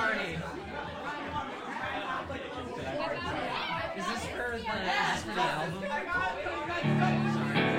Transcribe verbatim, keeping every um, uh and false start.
party. Is this for the, is this for the album?